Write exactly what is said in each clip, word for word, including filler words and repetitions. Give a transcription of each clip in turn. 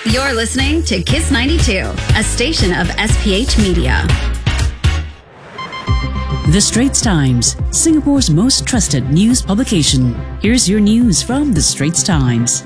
You're listening to Kiss ninety-two, a station of S P H Media. The Straits Times, Singapore's most trusted news publication. Here's your news from The Straits Times.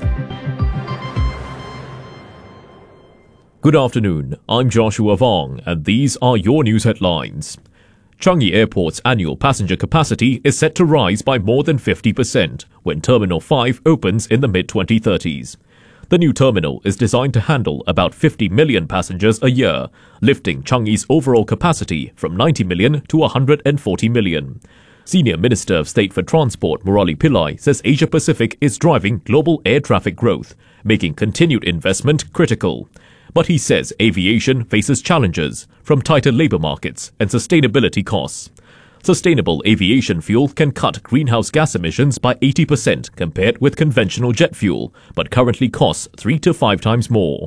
Good afternoon, I'm Joshua Vong, and these are your news headlines. Changi Airport's annual passenger capacity is set to rise by more than fifty percent when Terminal five opens in the mid twenty thirties. The new terminal is designed to handle about fifty million passengers a year, lifting Changi's overall capacity from ninety million to one hundred forty million. Senior Minister of State for Transport Murali Pillai says Asia Pacific is driving global air traffic growth, making continued investment critical. But he says aviation faces challenges from tighter labour markets and sustainability costs. Sustainable aviation fuel can cut greenhouse gas emissions by eighty percent compared with conventional jet fuel, but currently costs three to five times more.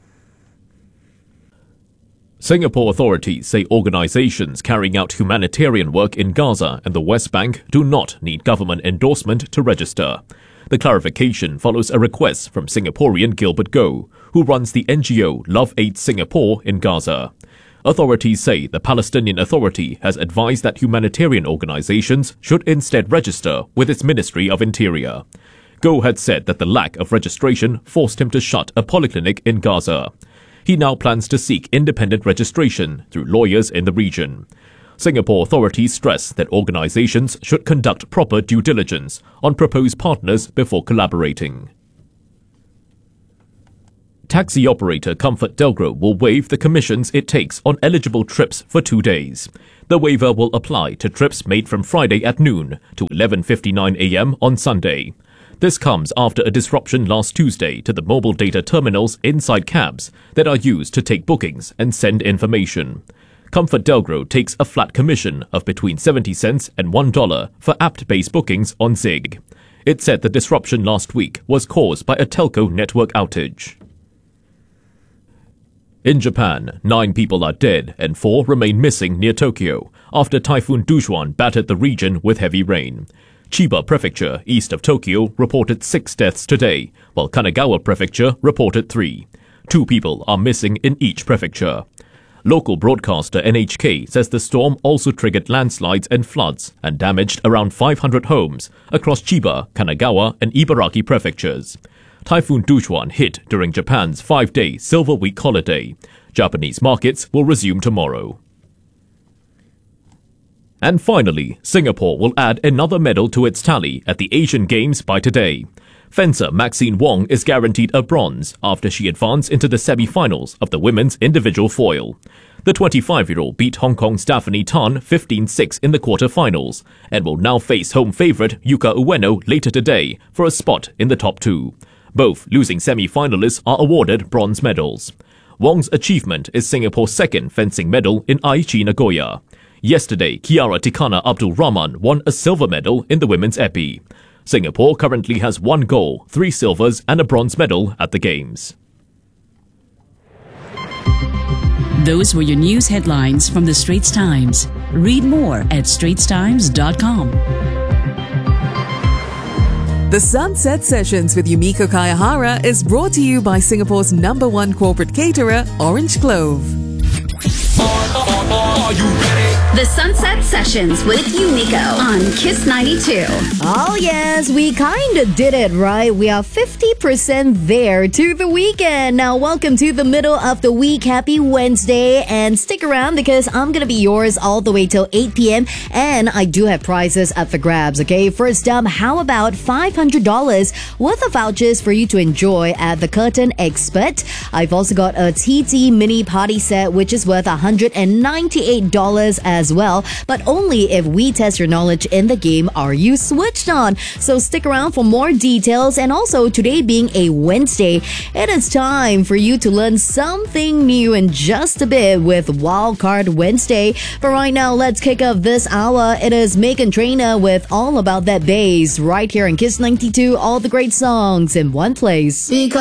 Singapore authorities say organisations carrying out humanitarian work in Gaza and the West Bank do not need government endorsement to register. The clarification follows a request from Singaporean Gilbert Goh, who runs the N G O Love Aid Singapore in Gaza. Authorities say the Palestinian Authority has advised that humanitarian organisations should instead register with its Ministry of Interior. Goh had said that the lack of registration forced him to shut a polyclinic in Gaza. He now plans to seek independent registration through lawyers in the region. Singapore authorities stress that organisations should conduct proper due diligence on proposed partners before collaborating. Taxi operator ComfortDelGro will waive the commissions it takes on eligible trips for two days. The waiver will apply to trips made from Friday at noon to eleven fifty-nine a m on Sunday. This comes after a disruption last Tuesday to the mobile data terminals inside cabs that are used to take bookings and send information. ComfortDelGro takes a flat commission of between seventy cents and one dollar for app-based bookings on Zig. It said the disruption last week was caused by a telco network outage. In Japan, nine people are dead and four remain missing near Tokyo after Typhoon Dujuan battered the region with heavy rain. Chiba Prefecture, east of Tokyo, reported six deaths today, while Kanagawa Prefecture reported three. Two people are missing in each prefecture. Local broadcaster N H K says the storm also triggered landslides and floods and damaged around five hundred homes across Chiba, Kanagawa and Ibaraki prefectures. Typhoon Dujuan hit during Japan's five-day Silver Week holiday. Japanese markets will resume tomorrow. And finally, Singapore will add another medal to its tally at the Asian Games by today. Fencer Maxine Wong is guaranteed a bronze after she advanced into the semi-finals of the women's individual foil. The twenty-five-year-old beat Hong Kong's Daphne Tan fifteen six in the quarter-finals and will now face home favourite Yuka Ueno later today for a spot in the top two. Both losing semi-finalists are awarded bronze medals. Wong's achievement is Singapore's second fencing medal in Aichi Nagoya. Yesterday, Kiara Tikana Abdul Rahman won a silver medal in the women's epi. Singapore currently has one gold, three silvers and a bronze medal at the Games. Those were your news headlines from The Straits Times. Read more at straits times dot com. The Sunset Sessions with Yumiko Kayahara is brought to you by Singapore's number one corporate caterer, Orange Clove. Are you ready? The Sunset Sessions with Yumiko on Kiss ninety-two. Oh yes, we kinda did it, right? We are fifty percent there to the weekend. Now welcome to the middle of the week. Happy Wednesday, and stick around because I'm gonna be yours all the way till eight p m and I do have prizes up for grabs, okay? First up, how about five hundred dollars worth of vouchers for you to enjoy at the Curtain Expert? I've also got a T T mini party set which is worth one hundred ninety-eight dollars as well, but only if we test your knowledge in the game Are You Switched On? So stick around for more details. And also, today being a Wednesday, it is time for you to learn something new in just a bit with Wildcard Wednesday. But right now, let's kick off this hour. It is Meghan Trainor with All About That Bass right here in Kiss ninety-two. All the great songs in one place. Because